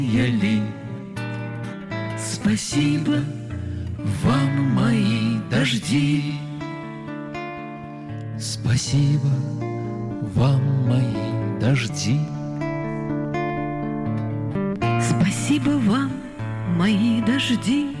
Ели. Спасибо вам, мои дожди. Спасибо вам, мои дожди. Спасибо вам, мои дожди.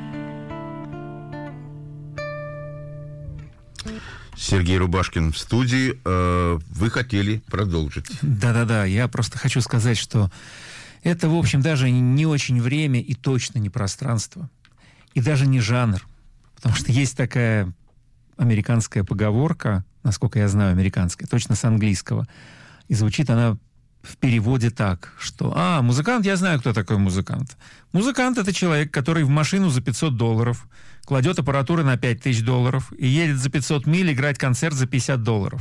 Сергей Рубашкин в студии. Вы хотели продолжить. Да-да-да, я просто хочу сказать, что это, в общем, даже не очень время и точно не пространство. И даже не жанр. Потому что есть такая американская поговорка, насколько я знаю, американская, точно с английского. И звучит она в переводе так, что музыкант, я знаю, кто такой музыкант. Музыкант — это человек, который в машину за $500 кладет аппаратуру на $5000 и едет за 500 миль играть концерт за $50.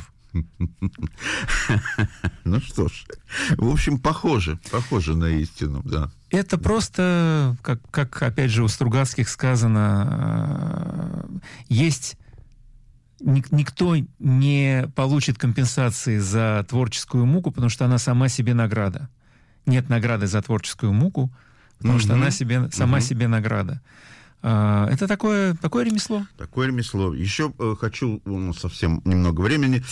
Ну что ж, в общем, похоже на истину, да. Это просто, как опять же у Стругацких сказано, есть... Никто не получит компенсации за творческую муку, потому что она сама себе награда. Нет награды за творческую муку, потому что она сама себе награда. Это такое ремесло. Такое ремесло. Еще хочу, совсем немного времени.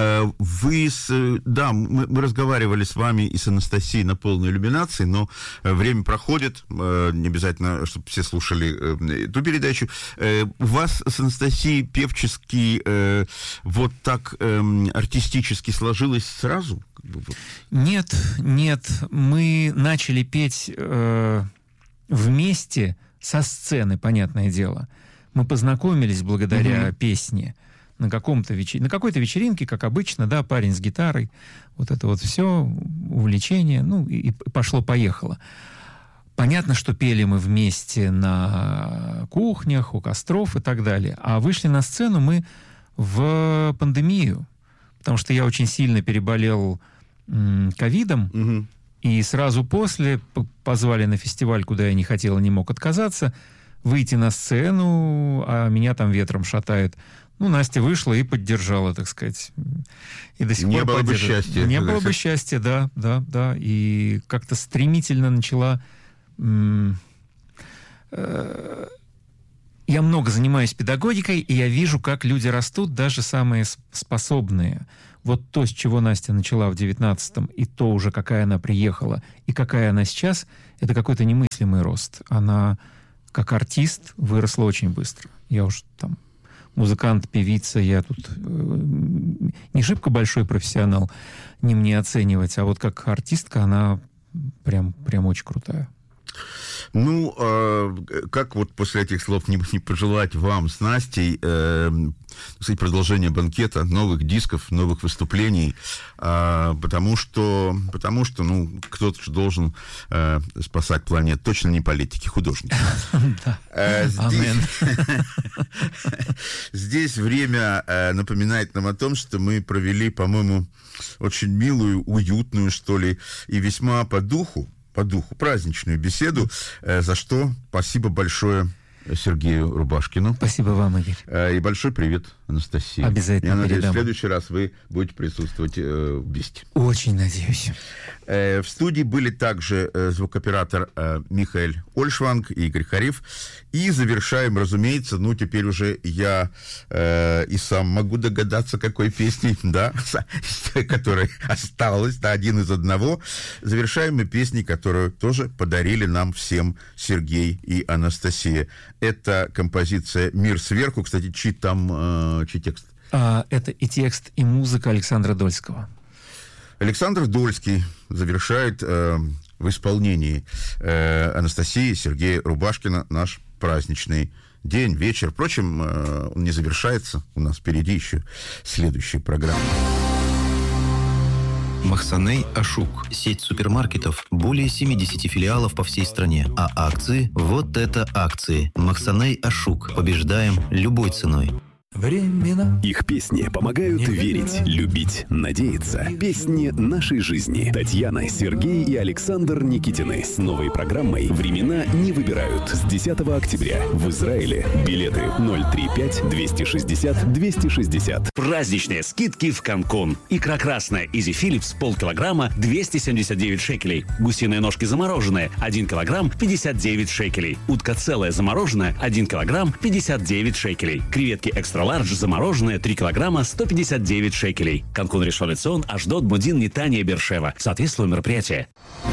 Мы разговаривали с вами и с Анастасией на полной иллюминации, но время проходит. Не обязательно, чтобы все слушали эту передачу. У вас с Анастасией певчески вот так артистически сложилось сразу? Нет. Мы начали петь вместе со сцены, понятное дело. Мы познакомились благодаря песне на какой-то вечеринке, как обычно, да, парень с гитарой, вот это вот все, увлечение, и пошло-поехало. Понятно, что пели мы вместе на кухнях, у костров и так далее. А вышли на сцену мы в пандемию, потому что я очень сильно переболел ковидом, и сразу после позвали на фестиваль, куда я не хотел и не мог отказаться, выйти на сцену, а меня там ветром шатает. Настя вышла и поддержала, так сказать. И до сих пор не было бы счастья. Не было бы счастья, да. И как-то стремительно начала... Я много занимаюсь педагогикой, и я вижу, как люди растут, даже самые способные. Вот то, с чего Настя начала в 19-м, и то уже, какая она приехала, и какая она сейчас, это какой-то немыслимый рост. Она, как артист, выросла очень быстро. Я уж там музыкант, певица, я тут не шибко большой профессионал, не мне оценивать, а вот как артистка она прям очень крутая. Как вот после этих слов не пожелать вам с Настей, кстати, продолжения банкета, новых дисков, новых выступлений, потому что кто-то же должен спасать планету. Точно не политики, художники. Здесь время напоминает нам о том, что мы провели, по-моему, очень милую, уютную, что ли, и весьма по духу праздничную беседу, за что спасибо большое Сергею Рубашкину. Спасибо вам, Игорь. И большой привет, Анастасия. Обязательно. Я надеюсь, в следующий раз вы будете присутствовать вместе. Очень надеюсь. В студии были также звукооператор Михаил Ольшванг и Игорь Хариф. И завершаем, разумеется, теперь уже я и сам могу догадаться, какой песней, да, которая осталась, да, один из одного. Завершаем мы песней, которую тоже подарили нам всем Сергей и Анастасия. Это композиция «Мир сверху». Кстати, чей текст? Это и текст, и музыка Александра Дольского. Александр Дольский завершает в исполнении Анастасии Сергея Рубашкина наш праздничный день, вечер. Впрочем, он не завершается. У нас впереди еще следующая программа. Махсаней Ашук. Сеть супермаркетов. Более 70 филиалов по всей стране. А акции? Вот это акции. Махсаней Ашук. Побеждаем любой ценой. времена. Их песни помогают верить, любить, надеяться. Песни нашей жизни. Татьяна, Сергей и Александр Никитины с новой программой «Времена не выбирают» с 10 октября в Израиле. Билеты 035-260-260. Праздничные скидки в Канкун. Икра красная Изи Филлипс полкилограмма 279 шекелей. Гусиные ножки замороженные 1 килограмм 59 шекелей. Утка целая замороженная 1 килограмм 59 шекелей. Креветки экстра лардж замороженные 3 килограмма 159 шекелей. Канкун, Ришон ле Цион, Ашдод, Модин, Нетания, Бершева. Соответствует мероприятие.